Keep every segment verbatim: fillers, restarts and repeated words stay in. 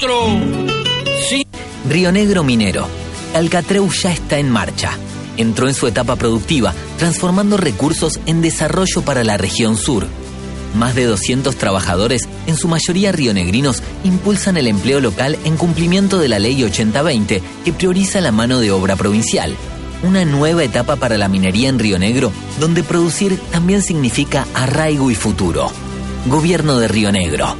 Sí. Río Negro Minero. Alcatreu ya está en marcha. Entró en su etapa productiva, transformando recursos en desarrollo para la región sur. Más de doscientos trabajadores, en su mayoría rionegrinos, impulsan el empleo local en cumplimiento de la Ley ochenta veinte, que prioriza la mano de obra provincial. Una nueva etapa para la minería en Río Negro, donde producir también significa arraigo y futuro. Gobierno de Río Negro.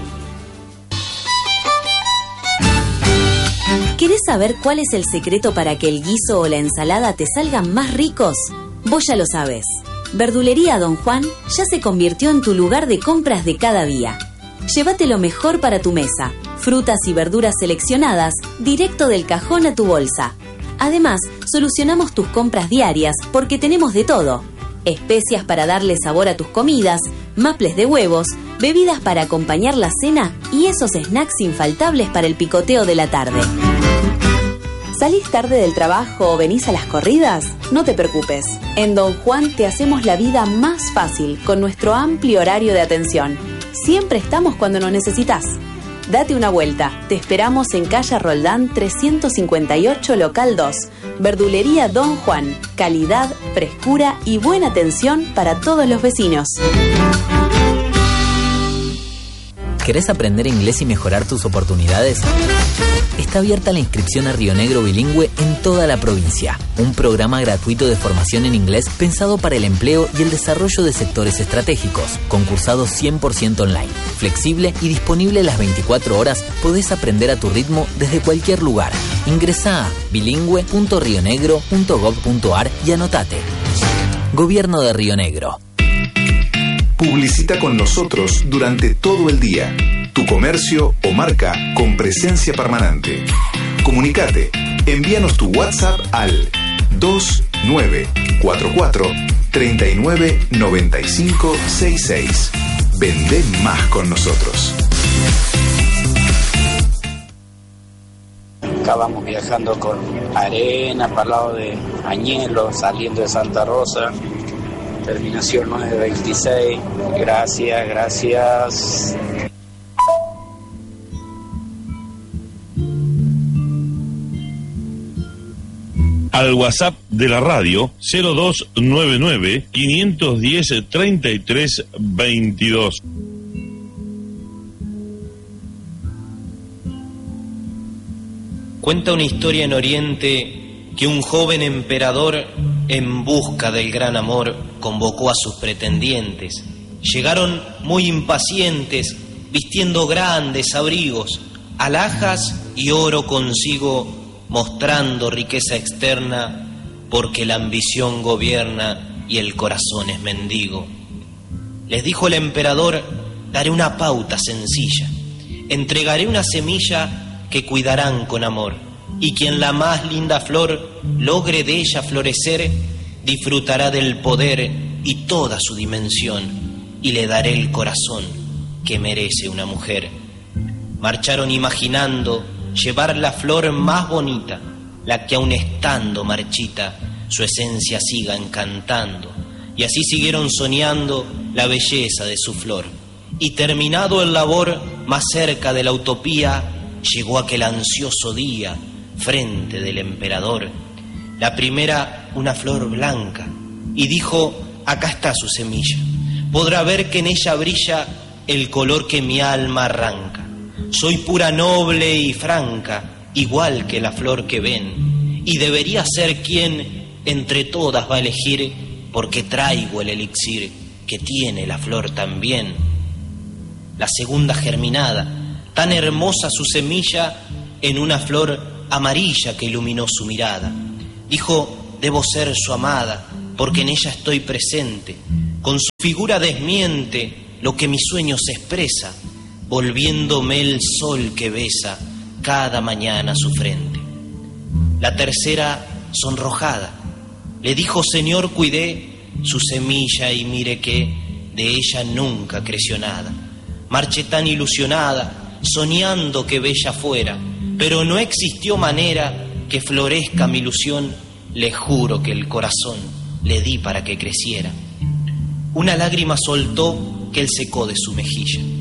¿Querés saber cuál es el secreto para que el guiso o la ensalada te salgan más ricos? Vos ya lo sabés. Verdulería Don Juan ya se convirtió en tu lugar de compras de cada día. Llévate lo mejor para tu mesa, frutas y verduras seleccionadas directo del cajón a tu bolsa. Además, solucionamos tus compras diarias porque tenemos de todo. Especias para darle sabor a tus comidas, maples de huevos, bebidas para acompañar la cena y esos snacks infaltables para el picoteo de la tarde. ¿Salís tarde del trabajo o venís a las corridas? No te preocupes. En Don Juan te hacemos la vida más fácil con nuestro amplio horario de atención. Siempre estamos cuando nos necesitas. Date una vuelta. Te esperamos en calle Roldán trescientos cincuenta y ocho, local dos. Verdulería Don Juan. Calidad, frescura y buena atención para todos los vecinos. ¿Querés aprender inglés y mejorar tus oportunidades? Está abierta la inscripción a Río Negro Bilingüe en toda la provincia. Un programa gratuito de formación en inglés pensado para el empleo y el desarrollo de sectores estratégicos. Concursado cien por ciento online. Flexible y disponible las veinticuatro horas, podés aprender a tu ritmo desde cualquier lugar. Ingresá a bilingüe punto rionegro punto gob punto ar y anotate. Gobierno de Río Negro. Publicita con nosotros durante todo el día. Tu comercio o marca con presencia permanente. Comunicate. Envíanos tu WhatsApp al dos nueve cuatro cuatro, tres nueve nueve cinco seis seis. Vendé más con nosotros. Acá vamos viajando con arena para el lado de Añelo, saliendo de Santa Rosa. Terminación nueve veintiséis. Gracias, gracias. Al WhatsApp de la radio cero dos nueve nueve, cinco uno cero, treinta y tres veintidós. Cuenta una historia en Oriente que un joven emperador, en busca del gran amor, convocó a sus pretendientes. Llegaron muy impacientes, vistiendo grandes abrigos, alhajas y oro consigo, mostrando riqueza externa, porque la ambición gobierna y el corazón es mendigo. Les dijo el emperador: daré una pauta sencilla, entregaré una semilla que cuidarán con amor, y quien la más linda flor logre de ella florecer, disfrutará del poder y toda su dimensión, y le daré el corazón que merece una mujer. Marcharon imaginando llevar la flor más bonita, la que aun estando marchita, su esencia siga encantando, y así siguieron soñando la belleza de su flor. Y terminado el labor, más cerca de la utopía, llegó aquel ansioso día, frente del emperador. La primera, una flor blanca, y dijo: acá está su semilla, podrá ver que en ella brilla el color que mi alma arranca. Soy pura, noble y franca, igual que la flor que ven, y debería ser quien entre todas va a elegir, porque traigo el elixir que tiene la flor también. La segunda germinada, tan hermosa su semilla, en una flor amarilla que iluminó su mirada. Dijo: debo ser su amada, porque en ella estoy presente. Con su figura desmiente lo que mis sueños expresa, volviéndome el sol que besa cada mañana su frente. La tercera, sonrojada, le dijo: Señor, cuidé su semilla y mire que de ella nunca creció nada. Marché tan ilusionada, soñando que bella fuera, pero no existió manera que florezca mi ilusión. Le juro que el corazón le di para que creciera. Una lágrima soltó que él secó de su mejilla.